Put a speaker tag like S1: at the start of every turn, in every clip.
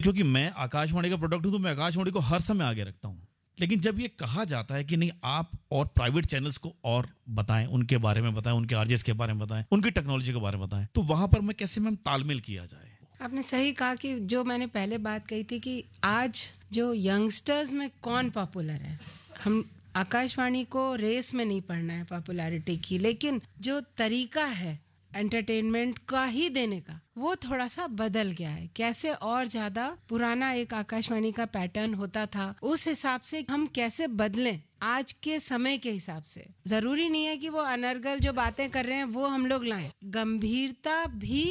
S1: क्योंकि मैं आकाशवाणी का प्रोडक्ट हूं तो मैं आकाशवाणी को हर समय आगे रखता हूं। लेकिन जब ये कहा जाता है कि नहीं, आप और प्राइवेट चैनल्स को और बताएं, उनके बारे में बताएं, उनके आरजेस के बारे में बताएं, उनकी टेक्नोलॉजी के बारे में बताएं, तो वहां पर मैं कैसे मैम तालमेल किया जाए?
S2: आपने सही कहा कि जो मैंने पहले बात कही थी कि आज जो यंगस्टर्स में कौन पॉपुलर है, हम आकाशवाणी को रेस में नहीं पढ़ना है पॉपुलैरिटी की, लेकिन जो तरीका है एंटरटेनमेंट का ही देने का वो थोड़ा सा बदल गया है। कैसे और ज्यादा पुराना एक आकाशवाणी का पैटर्न होता था, उस हिसाब से हम कैसे बदलें आज के समय के हिसाब से। जरूरी नहीं है कि वो अनर्गल जो बातें कर रहे हैं वो हम लोग लाएं, गंभीरता भी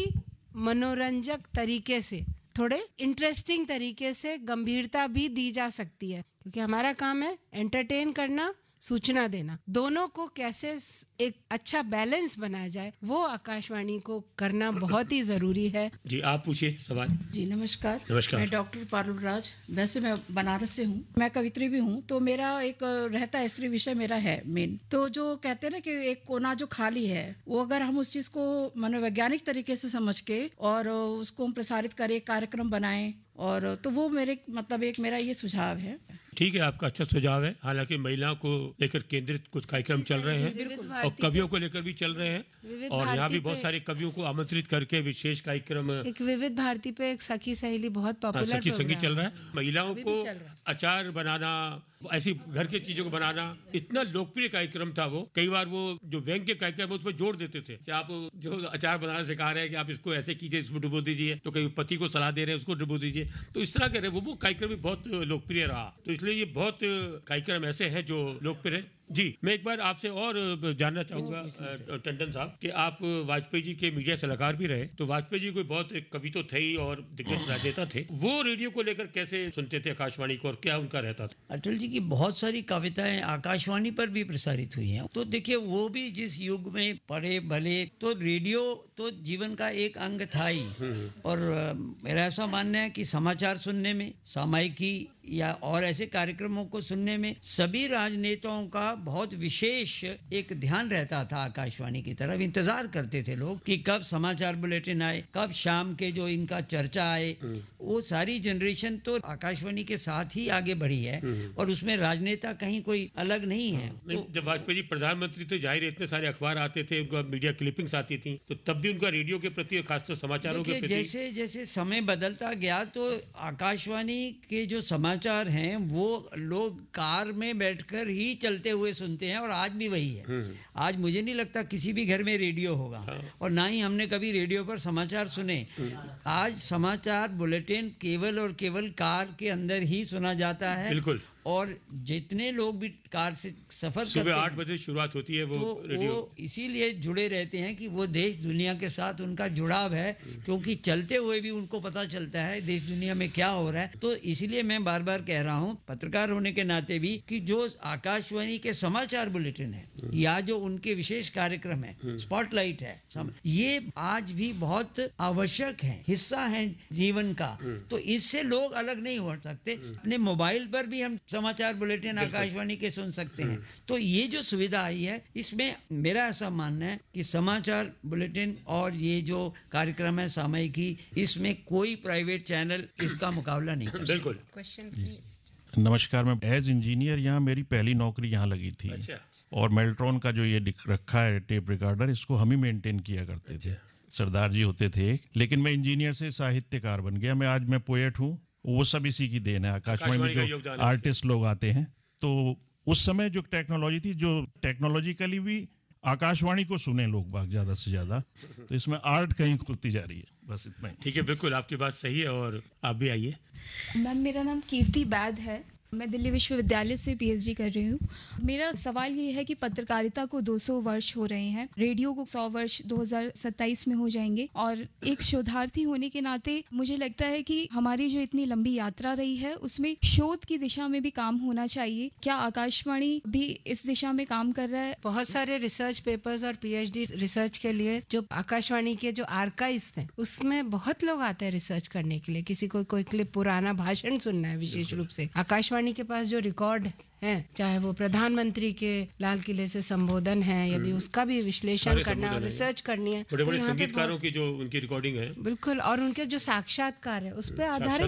S2: मनोरंजक तरीके से, थोड़े इंटरेस्टिंग तरीके से गंभीरता भी दी जा सकती है, क्योंकि हमारा काम है एंटरटेन करना, सूचना देना। दोनों को कैसे एक अच्छा बैलेंस बनाया जाए वो आकाशवाणी को करना बहुत ही जरूरी है।
S3: जी आप पूछिए सवाल।
S4: जी नमस्कार।
S3: नमस्कार।
S4: मैं डॉक्टर पारुल राज, वैसे मैं बनारस से हूँ, मैं कवित्री भी हूँ, तो मेरा एक रहता है स्त्री विषय मेरा है मेन। तो जो कहते हैं ना कि एक कोना जो खाली है, वो अगर हम उस चीज को मनोवैज्ञानिक तरीके से समझ के और उसको हम प्रसारित करें, कार्यक्रम बनाएं, और तो वो मेरे मतलब एक मेरा ये सुझाव है।
S3: ठीक है, आपका अच्छा सुझाव है। हालांकि महिलाओं को लेकर केंद्रित कुछ कार्यक्रम चल रहे हैं और कवियों को लेकर भी चल रहे हैं, और यहाँ भी बहुत सारे कवियों को आमंत्रित करके विशेष कार्यक्रम।
S2: एक विविध भारती पे एक सखी सहेली बहुत पॉपुलर
S3: सखी संगीत चल रहा है। महिलाओं को अचार बनाना, ऐसी घर की चीजों को बनाना, इतना लोकप्रिय कार्यक्रम था वो। कई बार वो जो व्यंग के कार्यक्रम उस पर जोड़ देते थे कि आप जो अचार बनाना सिखा रहे हैं कि आप इसको ऐसे कीजिए, इसमें डुबो दीजिए, तो कहीं पति को सलाह दे रहे हैं उसको डुबो दीजिए, तो इस तरह के वो कार्यक्रम भी बहुत लोकप्रिय रहा। तो इसलिए ये बहुत कार्यक्रम ऐसे हैं जो लोकप्रिय है। जी मैं एक बार आपसे और जानना चाहूंगा टंडन साहब कि आप वाजपेयी जी के मीडिया सलाहकार भी रहे, तो वाजपेयी जी कोई बहुत एक कवि तो थे ही और दिग्गज राजनेता थे, वो रेडियो को लेकर कैसे सुनते थे आकाशवाणी को और क्या उनका रहता था?
S5: अटल जी की बहुत सारी कविताएं आकाशवाणी पर भी प्रसारित हुई हैं। तो देखिए वो भी जिस युग में पढ़े भले, तो रेडियो तो जीवन का एक अंग था ही। और मेरा ऐसा मानना है कि समाचार सुनने में, सामायिकी या और ऐसे कार्यक्रमों को सुनने में सभी राजनेताओं का बहुत विशेष एक ध्यान रहता था। आकाशवाणी की तरफ इंतजार करते थे लोग कि कब समाचार बुलेटिन आए, कब शाम के जो इनका चर्चा आए। वो सारी जनरेशन तो आकाशवाणी के साथ ही आगे बढ़ी है और उसमें राजनेता कहीं कोई अलग नहीं है।
S3: तो जब वाजपेयी जी प्रधानमंत्री थे, जाहिर इतने सारे अखबार आते थे, उनका मीडिया क्लिपिंग्स आती थी, तो तब भी उनका रेडियो के प्रति, खासतौर समाचारों के प्रति,
S5: जैसे जैसे समय बदलता गया तो आकाशवाणी के जो समाचार हैं वो लोग कार में बैठकर ही चलते हुए सुनते हैं, और आज भी वही है। आज मुझे नहीं लगता किसी भी घर में रेडियो होगा, और ना ही हमने कभी रेडियो पर समाचार सुने। आज समाचार बुलेटिन केवल और केवल कार के अंदर ही सुना जाता है।
S3: बिल्कुल।
S5: और जितने लोग भी कार से सफर करते हैं,
S3: सुबह 8 बजे शुरुआत होती है वो रेडियो,
S5: वो इसीलिए जुड़े रहते हैं कि वो देश दुनिया के साथ उनका जुड़ाव है, क्योंकि चलते हुए भी उनको पता चलता है देश दुनिया में क्या हो रहा है। तो इसीलिए मैं बार बार कह रहा हूँ पत्रकार होने के नाते भी कि जो आकाशवाणी के समाचार बुलेटिन है या जो उनके विशेष कार्यक्रम है, स्पॉटलाइट है, ये आज भी बहुत आवश्यक है, हिस्सा है जीवन का। तो इससे लोग अलग नहीं हो सकते। अपने मोबाइल पर भी हम समाचार बुलेटिन आकाशवाणी के सुन सकते हैं। तो ये जो सुविधा आई है, इसमें मेरा ऐसा मानना है कि समाचार बुलेटिन और ये जो कार्यक्रम है सामयिकी, इसमें कोई प्राइवेट चैनल इसका मुकाबला नहीं कर सकता।
S3: बिल्कुल।
S2: Question please.
S6: नमस्कार, मैं एज इंजीनियर यहाँ मेरी पहली नौकरी यहाँ लगी थी।
S3: अच्छा।
S6: और मेल्ट्रॉन का जो ये रखा है टेप रिकॉर्डर, इसको हम ही मेंटेन किया करते थे। सरदार जी होते थे, लेकिन मैं इंजीनियर से साहित्यकार बन गया। मैं पोएट हूँ, वो सब इसी की देन है। आकाशवाणी में जो आर्टिस्ट लोग आते हैं, तो उस समय जो टेक्नोलॉजी थी, जो टेक्नोलॉजिकली भी आकाशवाणी को सुने लोग बाग ज्यादा से ज्यादा, तो इसमें आर्ट कहीं खुलती जा रही है। बस इतना ही।
S3: ठीक है, बिल्कुल आपकी बात सही है। और आप भी आइए।
S7: मैम मेरा नाम कीर्ति बैद है, मैं दिल्ली विश्वविद्यालय से पीएचडी कर रही हूँ। मेरा सवाल ये है कि पत्रकारिता को 200 वर्ष हो रहे हैं, रेडियो को 100 वर्ष 2027 में हो जाएंगे, और एक शोधार्थी होने के नाते मुझे लगता है कि हमारी जो इतनी लंबी यात्रा रही है उसमें शोध की दिशा में भी काम होना चाहिए। क्या आकाशवाणी भी इस दिशा में काम कर रहा है?
S2: बहुत सारे रिसर्च पेपर्स और पीएचडी रिसर्च के लिए जो आकाशवाणी के जो आर्काइव्स थे उसमें बहुत लोग आते हैं रिसर्च करने के लिए। किसी को कोई क्लिप पुराना भाषण सुनना है विशेष रूप से, आकाशवाणी के पास जो रिकॉर्ड है, चाहे वो प्रधानमंत्री के लाल किले से संबोधन है, यदि उसका भी विश्लेषण करना और रिसर्च करनी है,
S3: बड़े बड़े संगीतकारों की जो उनकी रिकॉर्डिंग है,
S2: बिल्कुल, और उनके जो साक्षात्कार है उस पर आधारित